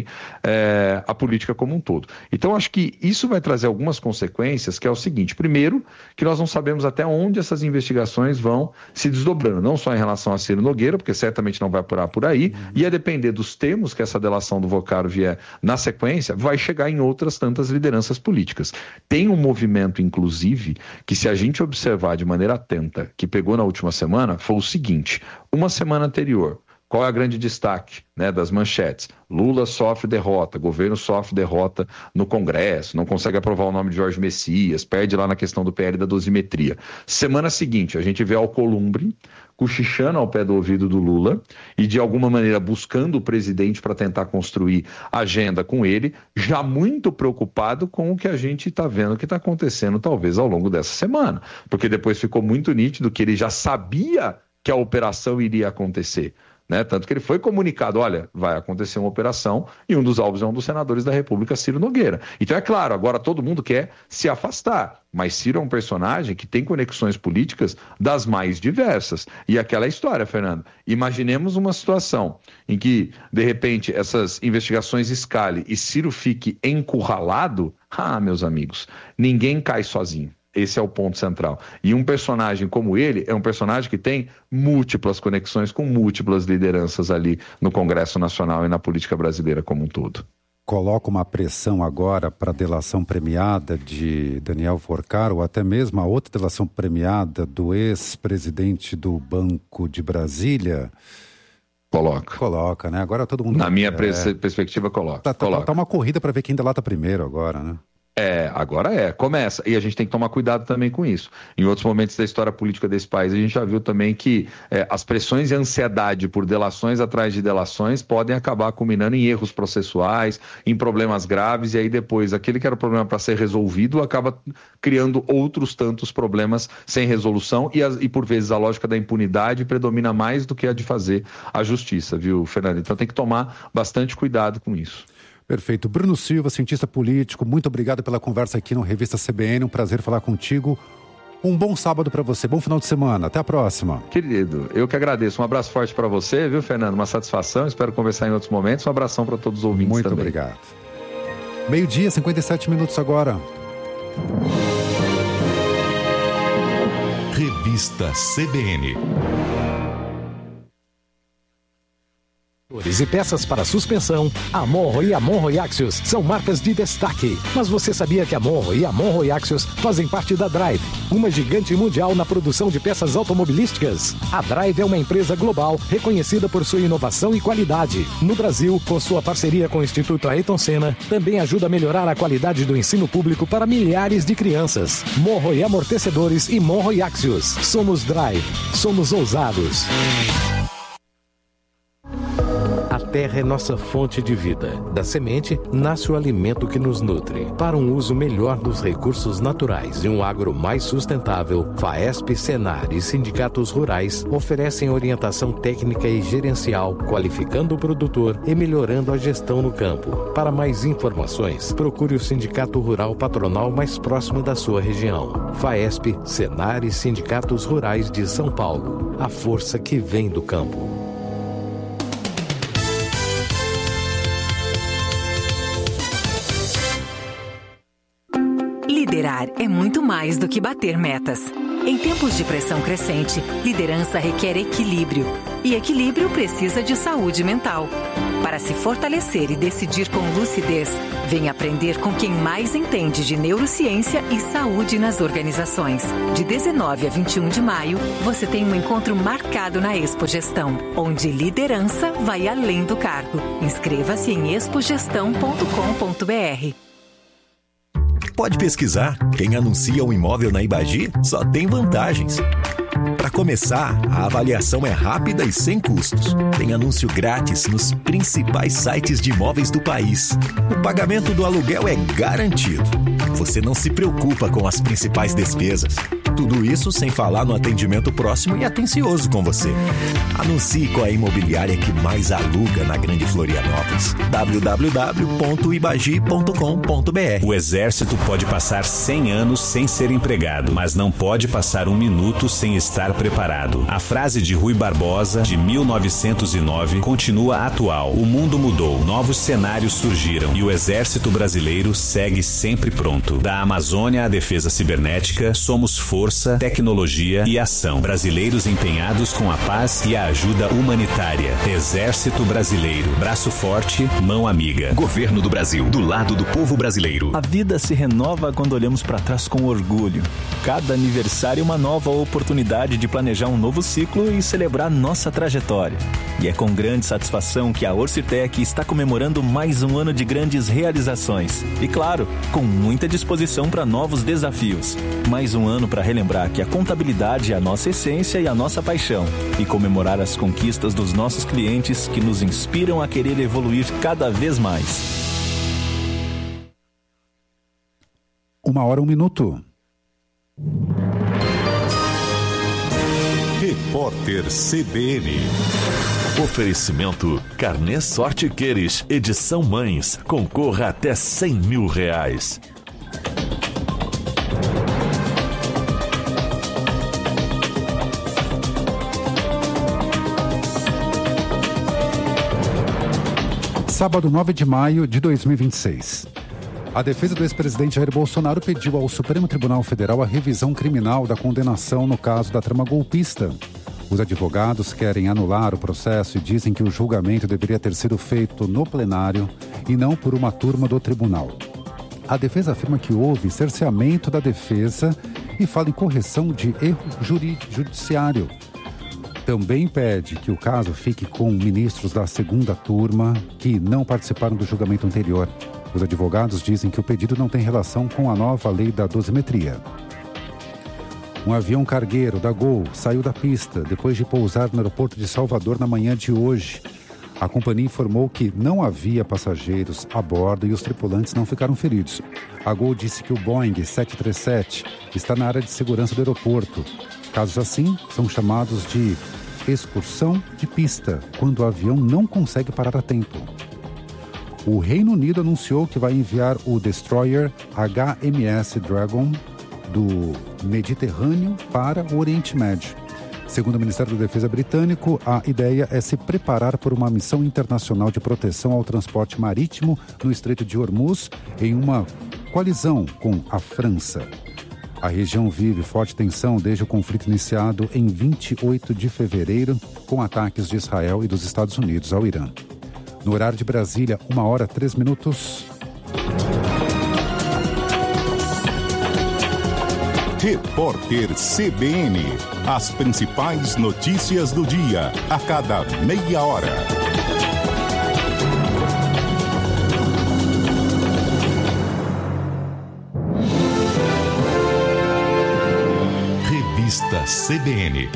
a política como um todo. Então, acho que isso vai trazer algumas consequências, que é o seguinte: primeiro, que nós não sabemos até onde essas investigações vão se desdobrando, não só em relação a Ciro Nogueira, porque certamente não vai apurar por aí, e a depender dos termos que essa delação do Vorcaro vier na sequência, vai chegar em outras tantas lideranças políticas. Tem um movimento, inclusive, que se a gente observar de maneira atenta, que pegou na última semana, foi o seguinte: uma semana anterior, qual é o grande destaque, né, das manchetes? Lula sofre derrota, governo sofre derrota no Congresso, não consegue aprovar o nome de Jorge Messias, perde lá na questão do PL da dosimetria. Semana seguinte, a gente vê Alcolumbre cochichando ao pé do ouvido do Lula e, de alguma maneira, buscando o presidente para tentar construir agenda com ele, já muito preocupado com o que a gente está vendo que está acontecendo, talvez, ao longo dessa semana. Porque depois ficou muito nítido que ele já sabia que a operação iria acontecer, né? Tanto que ele foi comunicado: olha, vai acontecer uma operação, e um dos alvos é um dos senadores da República, Ciro Nogueira. Então, é claro, agora todo mundo quer se afastar, mas Ciro é um personagem que tem conexões políticas das mais diversas. E aquela história, Fernando, imaginemos uma situação em que, de repente, essas investigações escalem e Ciro fique encurralado. Meus amigos, ninguém cai sozinho. Esse é o ponto central. E um personagem como ele é um personagem que tem múltiplas conexões com múltiplas lideranças ali no Congresso Nacional e na política brasileira como um todo. Coloca uma pressão agora para a delação premiada de Daniel Vorcaro, ou até mesmo a outra delação premiada do ex-presidente do Banco de Brasília. Coloca, né? Agora todo mundo... Na minha perspectiva, coloca. Tá uma corrida para ver quem delata primeiro agora, né? Agora começa. E a gente tem que tomar cuidado também com isso. Em outros momentos da história política desse país, a gente já viu também que as pressões e a ansiedade por delações atrás de delações podem acabar culminando em erros processuais, em problemas graves, e aí depois aquele que era o problema para ser resolvido acaba criando outros tantos problemas sem resolução, e por vezes a lógica da impunidade predomina mais do que a de fazer a justiça, viu, Fernando? Então tem que tomar bastante cuidado com isso. Perfeito. Bruno Silva, cientista político, muito obrigado pela conversa aqui no Revista CBN, um prazer falar contigo. Um bom sábado para você, bom final de semana, até a próxima. Querido, eu que agradeço, um abraço forte para você, viu, Fernando? Uma satisfação, espero conversar em outros momentos, um abração para todos os ouvintes muito também. Muito obrigado. 12:00, 57 minutos agora. Revista CBN. E peças para suspensão, a Monro e a Monro Axios são marcas de destaque. Mas você sabia que a Monro e a Monro Axios fazem parte da Drive, uma gigante mundial na produção de peças automobilísticas? A Drive é uma empresa global reconhecida por sua inovação e qualidade. No Brasil, com sua parceria com o Instituto Ayrton Senna, também ajuda a melhorar a qualidade do ensino público para milhares de crianças. Monro e Amortecedores e Monro e Axios. Somos Drive. Somos ousados. A terra é nossa fonte de vida. Da semente, nasce o alimento que nos nutre. Para um uso melhor dos recursos naturais e um agro mais sustentável, FAESP, Senar e sindicatos rurais oferecem orientação técnica e gerencial, qualificando o produtor e melhorando a gestão no campo. Para mais informações, procure o Sindicato Rural Patronal mais próximo da sua região. FAESP, Senar e sindicatos rurais de São Paulo. A força que vem do campo. Liderar é muito mais do que bater metas. Em tempos de pressão crescente, liderança requer equilíbrio. E equilíbrio precisa de saúde mental. Para se fortalecer e decidir com lucidez, venha aprender com quem mais entende de neurociência e saúde nas organizações. De 19 a 21 de maio, você tem um encontro marcado na Expo Gestão, onde liderança vai além do cargo. Inscreva-se em expogestão.com.br. Pode pesquisar. Quem anuncia um imóvel na Ibagi só tem vantagens. Para começar, a avaliação é rápida e sem custos. Tem anúncio grátis nos principais sites de imóveis do país. O pagamento do aluguel é garantido. Você não se preocupa com as principais despesas. Tudo isso sem falar no atendimento próximo e atencioso com você. Anuncie com a imobiliária que mais aluga na Grande Florianópolis. www.ibagi.com.br. O Exército pode passar 100 anos sem ser empregado, mas não pode passar um minuto sem estar preparado. A frase de Rui Barbosa, de 1909, continua atual. O mundo mudou, novos cenários surgiram e o Exército Brasileiro segue sempre pronto. Da Amazônia à defesa cibernética, somos força, tecnologia e ação. Brasileiros empenhados com a paz e a ajuda humanitária. Exército Brasileiro. Braço forte, mão amiga. Governo do Brasil, do lado do povo brasileiro. A vida se renova quando olhamos para trás com orgulho. Cada aniversário é uma nova oportunidade de planejar um novo ciclo e celebrar nossa trajetória. E é com grande satisfação que a Orcitec está comemorando mais um ano de grandes realizações. E claro, com muita disposição para novos desafios. Mais um ano para relembrar que a contabilidade é a nossa essência e a nossa paixão. E comemorar as conquistas dos nossos clientes que nos inspiram a querer evoluir cada vez mais. 1h, 1 minuto. Repórter CBN. Oferecimento Carnê Sorte Queires, edição Mães. Concorra até R$100 mil. Sábado 9 de maio de 2026. A defesa do ex-presidente Jair Bolsonaro pediu ao Supremo Tribunal Federal a revisão criminal da condenação no caso da trama golpista. Os advogados querem anular o processo e dizem que o julgamento deveria ter sido feito no plenário e não por uma turma do tribunal. A defesa afirma que houve cerceamento da defesa e fala em correção de erro judiciário. Também pede que o caso fique com ministros da segunda turma que não participaram do julgamento anterior. Os advogados dizem que o pedido não tem relação com a nova lei da dosimetria. Um avião cargueiro da Gol saiu da pista depois de pousar no aeroporto de Salvador na manhã de hoje. A companhia informou que não havia passageiros a bordo e os tripulantes não ficaram feridos. A Gol disse que o Boeing 737 está na área de segurança do aeroporto. Casos assim são chamados de excursão de pista, quando o avião não consegue parar a tempo. O Reino Unido anunciou que vai enviar o destroyer HMS Dragon do Mediterrâneo para o Oriente Médio. Segundo o Ministério da Defesa britânico, a ideia é se preparar por uma missão internacional de proteção ao transporte marítimo no Estreito de Hormuz, em uma coalizão com a França. A região vive forte tensão desde o conflito iniciado em 28 de fevereiro, com ataques de Israel e dos Estados Unidos ao Irã. No horário de Brasília, 1h03. Repórter CBN. As principais notícias do dia, a cada meia hora. Revista CBN.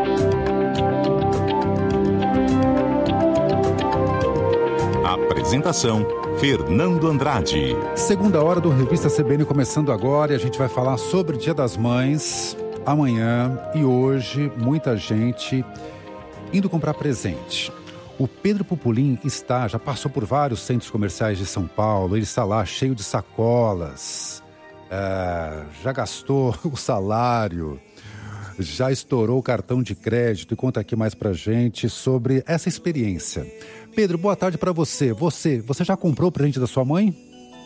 Apresentação: Fernando Andrade. Segunda hora do Revista CBN começando agora, e a gente vai falar sobre o Dia das Mães amanhã e hoje. Muita gente indo comprar presente. O Pedro Pupulim já passou por vários centros comerciais de São Paulo. Ele está lá cheio de sacolas, já gastou o salário, já estourou o cartão de crédito e conta aqui mais pra gente sobre essa experiência. Pedro, boa tarde para você. Você já comprou o presente da sua mãe?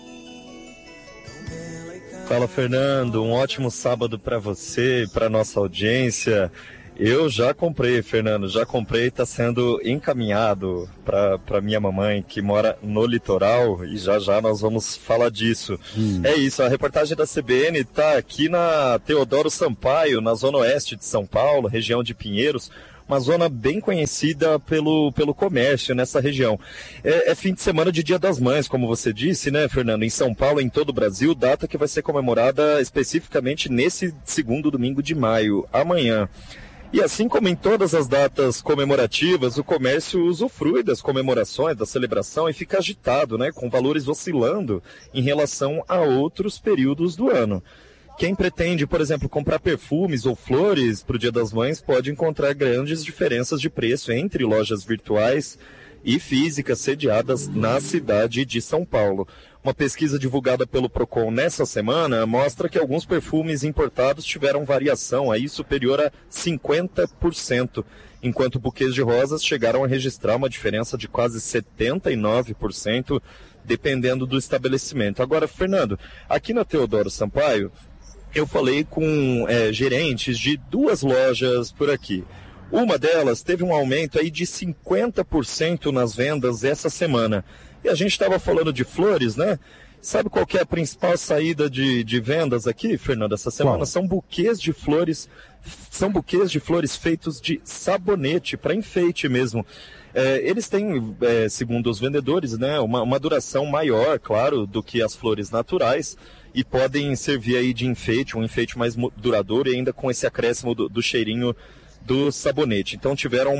Fala, Fernando. Um ótimo sábado para você e para nossa audiência. Eu já comprei, Fernando. Já comprei, está sendo encaminhado para minha mamãe, que mora no litoral, e já nós vamos falar disso. É isso, a reportagem da CBN está aqui na Teodoro Sampaio, na zona oeste de São Paulo, região de Pinheiros. Uma zona bem conhecida pelo comércio nessa região. É fim de semana de Dia das Mães, como você disse, né, Fernando? Em São Paulo, em todo o Brasil, data que vai ser comemorada especificamente nesse segundo domingo de maio, amanhã. E assim como em todas as datas comemorativas, o comércio usufrui das comemorações, da celebração, e fica agitado, né, com valores oscilando em relação a outros períodos do ano. Quem pretende, por exemplo, comprar perfumes ou flores para o Dia das Mães pode encontrar grandes diferenças de preço entre lojas virtuais e físicas sediadas na cidade de São Paulo. Uma pesquisa divulgada pelo Procon nessa semana mostra que alguns perfumes importados tiveram variação aí superior a 50%, enquanto buquês de rosas chegaram a registrar uma diferença de quase 79%, dependendo do estabelecimento. Agora, Fernando, aqui na Teodoro Sampaio, eu falei com gerentes de duas lojas por aqui. Uma delas teve um aumento aí de 50% nas vendas essa semana. E a gente estava falando de flores, né? Sabe qual que é a principal saída de vendas aqui, Fernando, essa semana? Qual? São buquês de flores feitos de sabonete, para enfeite mesmo. Eles têm, segundo os vendedores, né, uma duração maior, claro, do que as flores naturais, e podem servir aí de enfeite, um enfeite mais duradouro, e ainda com esse acréscimo do cheirinho do sabonete. Então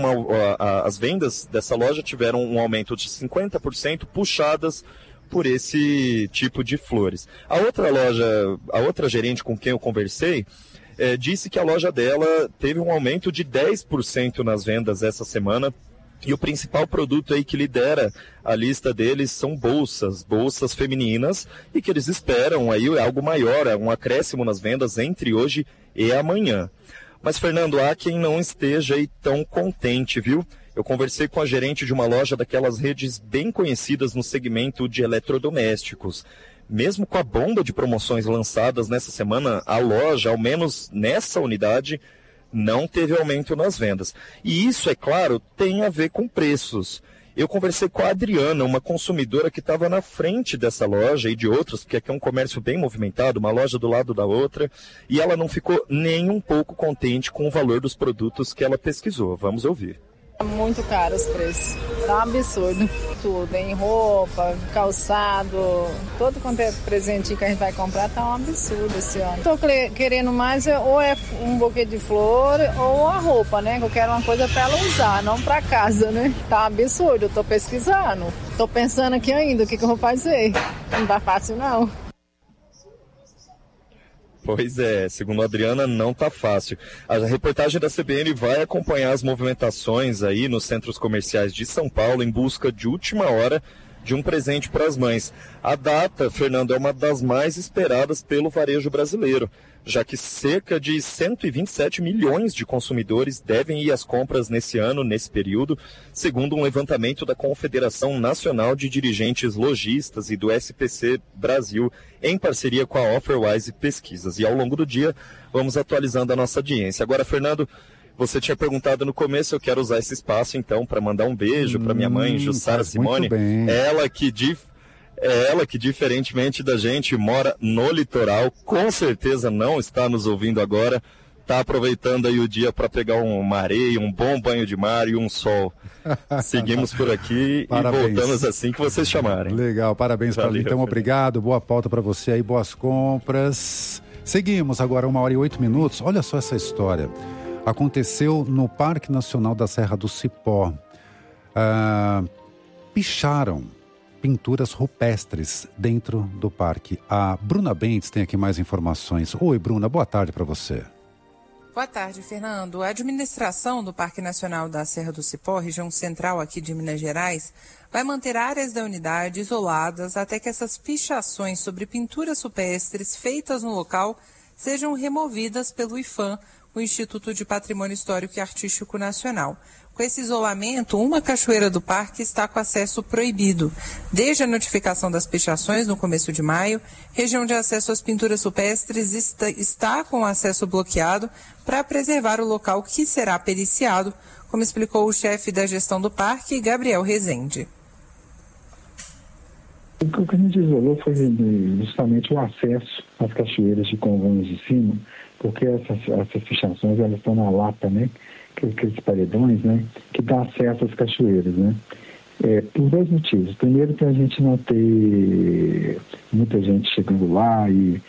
as vendas dessa loja tiveram um aumento de 50%, puxadas por esse tipo de flores. A outra gerente com quem eu conversei, disse que a loja dela teve um aumento de 10% nas vendas essa semana. E o principal produto aí que lidera a lista deles são bolsas femininas, e que eles esperam aí algo maior, um acréscimo nas vendas entre hoje e amanhã. Mas, Fernando, há quem não esteja aí tão contente, viu? Eu conversei com a gerente de uma loja daquelas redes bem conhecidas no segmento de eletrodomésticos. Mesmo com a bomba de promoções lançadas nessa semana, a loja, ao menos nessa unidade, não teve aumento nas vendas. E isso, é claro, tem a ver com preços. Eu conversei com a Adriana, uma consumidora que estava na frente dessa loja e de outras, porque aqui é um comércio bem movimentado, uma loja do lado da outra, e ela não ficou nem um pouco contente com o valor dos produtos que ela pesquisou. Vamos ouvir. Muito caro os preços, tá um absurdo. Tudo, em roupa, calçado, todo quanto é presentinho que a gente vai comprar tá um absurdo esse ano. Tô querendo mais ou é um buquê de flor ou a roupa, né? Que eu quero uma coisa pra ela usar, não pra casa, né? Tá um absurdo, eu tô pesquisando. Tô pensando aqui ainda o que eu vou fazer. Não tá fácil não. Pois é, segundo a Adriana, não tá fácil. A reportagem da CBN vai acompanhar as movimentações aí nos centros comerciais de São Paulo em busca de última hora de um presente para as mães. A data, Fernando, é uma das mais esperadas pelo varejo brasileiro, já que cerca de 127 milhões de consumidores devem ir às compras nesse ano, nesse período, segundo um levantamento da Confederação Nacional de Dirigentes Lojistas e do SPC Brasil, em parceria com a Offerwise Pesquisas. E ao longo do dia, vamos atualizando a nossa audiência. Agora, Fernando, Você tinha perguntado no começo, eu quero usar esse espaço então para mandar um beijo para minha mãe, Jussara Simone. Ela que, diferentemente da gente, mora no litoral, com certeza não está nos ouvindo agora, está aproveitando aí o dia para pegar uma areia, um bom banho de mar e um sol. Seguimos por aqui e voltamos assim que vocês chamarem. Legal, parabéns para ela. Então, obrigado, boa pauta para você aí, boas compras. Seguimos agora 1h08. Olha só essa história. Aconteceu no Parque Nacional da Serra do Cipó. Picharam pinturas rupestres dentro do parque. A Bruna Bentes tem aqui mais informações. Oi, Bruna, boa tarde para você. Boa tarde, Fernando. A administração do Parque Nacional da Serra do Cipó, região central aqui de Minas Gerais, vai manter áreas da unidade isoladas até que essas pichações sobre pinturas rupestres feitas no local sejam removidas pelo IPHAN, o Instituto de Patrimônio Histórico e Artístico Nacional. Com esse isolamento, uma cachoeira do parque está com acesso proibido. Desde a notificação das pichações, no começo de maio, região de acesso às pinturas rupestres está com acesso bloqueado para preservar o local, que será periciado, como explicou o chefe da gestão do parque, Gabriel Rezende. O que a gente isolou foi justamente o acesso às cachoeiras de Congonhas de Cima, porque essas pichações elas estão na lapa, né? Aqueles paredões, né? Que dá acesso às cachoeiras, né? Por dois motivos. Primeiro, para a gente não ter muita gente chegando lá e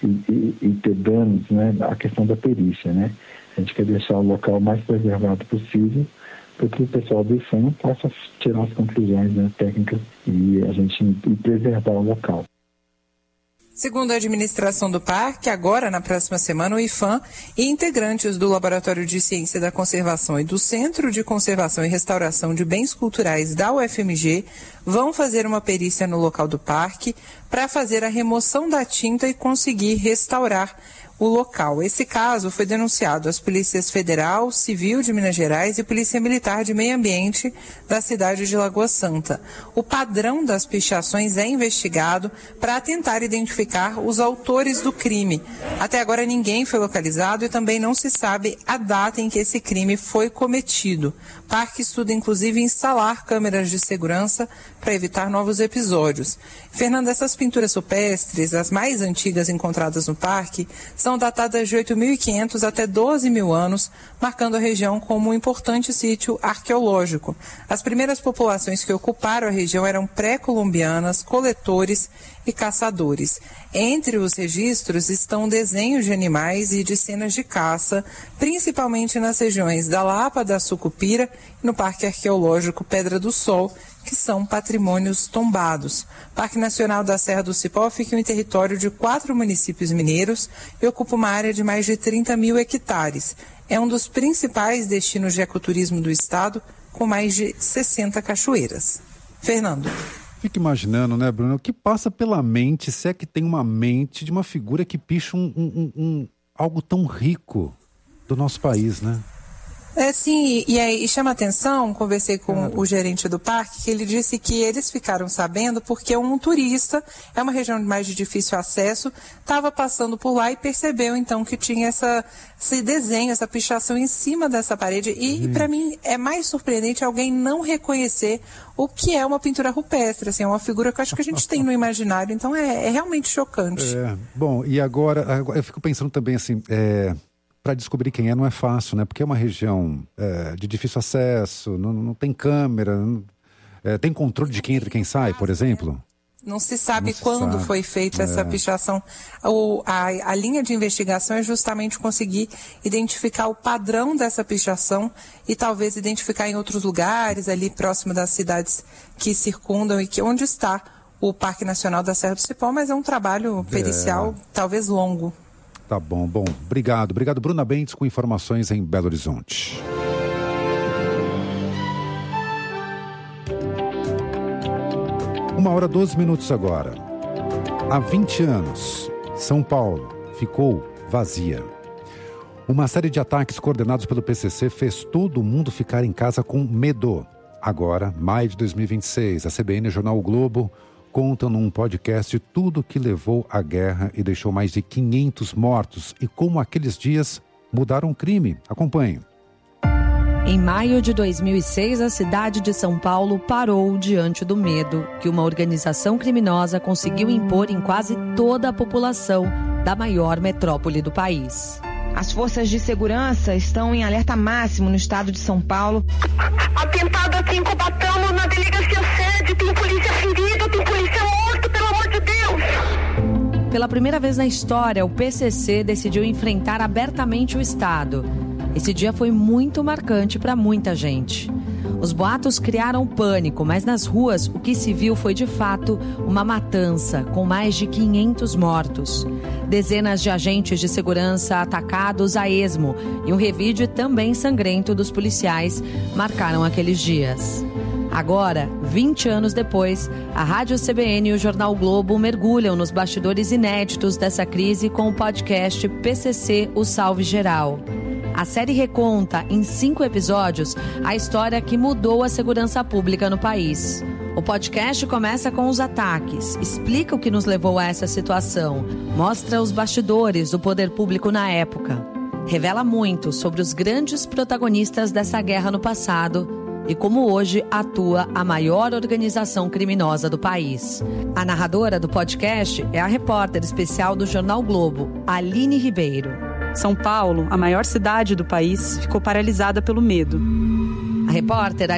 ter danos, né? A questão da perícia, né? A gente quer deixar o local o mais preservado possível para que o pessoal do IPHAN possa tirar as conclusões, né, técnicas e preservar o local. Segundo a administração do parque, agora, na próxima semana, o IPHAN e integrantes do Laboratório de Ciência da Conservação e do Centro de Conservação e Restauração de Bens Culturais da UFMG vão fazer uma perícia no local do parque para fazer a remoção da tinta e conseguir restaurar o local. Esse caso foi denunciado às polícias Federal, Civil de Minas Gerais e Polícia Militar de Meio Ambiente da cidade de Lagoa Santa. O padrão das pichações é investigado para tentar identificar os autores do crime. Até agora ninguém foi localizado e também não se sabe a data em que esse crime foi cometido. O parque estuda inclusive instalar câmeras de segurança para evitar novos episódios. Fernando, essas pinturas rupestres, as mais antigas encontradas no parque, são datadas de 8.500 até 12.000 anos, marcando a região como um importante sítio arqueológico. As primeiras populações que ocuparam a região eram pré-colombianas, coletores e caçadores. Entre os registros estão desenhos de animais e de cenas de caça, principalmente nas regiões da Lapa da Sucupira e no Parque Arqueológico Pedra do Sol, que são patrimônios tombados. O Parque Nacional da Serra do Cipó fica em um território de 4 municípios mineiros e ocupa uma área de mais de 30.000 hectares. É um dos principais destinos de ecoturismo do estado, com mais de 60 cachoeiras. Fernando. Fico imaginando, né, Bruno, o que passa pela mente, se é que tem uma mente de uma figura que picha algo tão rico do nosso país, né? Sim, e chama atenção, conversei com o gerente do parque, que ele disse que eles ficaram sabendo porque um turista, é uma região de mais de difícil acesso, estava passando por lá e percebeu então que tinha esse desenho, essa pichação em cima dessa parede e para mim é mais surpreendente alguém não reconhecer o que é uma pintura rupestre, assim, é uma figura que eu acho que a gente tem no imaginário, então é realmente chocante. Bom, e agora eu fico pensando também assim, para descobrir quem não é fácil, né? Porque é uma região de difícil acesso, não tem câmera, tem controle de quem entra e quem sai, por exemplo? Não se sabe quando foi feita essa pichação. A linha de investigação é justamente conseguir identificar o padrão dessa pichação e talvez identificar em outros lugares, ali próximo das cidades que circundam e onde está o Parque Nacional da Serra do Cipó, mas é um trabalho pericial talvez longo. Tá bom, obrigado. Obrigado, Bruna Bentes, com informações em Belo Horizonte. Uma hora 12 minutos agora. Há 20 anos, São Paulo ficou vazia. Uma série de ataques coordenados pelo PCC fez todo mundo ficar em casa com medo. Agora, maio de 2026, a CBN e o jornal O Globo contam num podcast tudo que levou à guerra e deixou mais de 500 mortos e como aqueles dias mudaram o crime. Acompanhe. Em maio de 2006, a cidade de São Paulo parou diante do medo que uma organização criminosa conseguiu impor em quase toda a população da maior metrópole do país. As forças de segurança estão em alerta máximo no estado de São Paulo. Atentado aqui em Cubatão, na delegacia sede, tem polícia ferida, tem polícia morto, pelo amor de Deus! Pela primeira vez na história, o PCC decidiu enfrentar abertamente o Estado. Esse dia foi muito marcante para muita gente. Os boatos criaram pânico, mas nas ruas o que se viu foi de fato uma matança, com mais de 500 mortos. Dezenas de agentes de segurança atacados a esmo e um revide também sangrento dos policiais marcaram aqueles dias. Agora, 20 anos depois, a Rádio CBN e o Jornal Globo mergulham nos bastidores inéditos dessa crise com o podcast PCC O Salve Geral. A série reconta, em 5 episódios, a história que mudou a segurança pública no país. O podcast começa com os ataques, explica o que nos levou a essa situação, mostra os bastidores do poder público na época, revela muito sobre os grandes protagonistas dessa guerra no passado e como hoje atua a maior organização criminosa do país. A narradora do podcast é a repórter especial do Jornal Globo, Aline Ribeiro. São Paulo, a maior cidade do país, ficou paralisada pelo medo. A repórter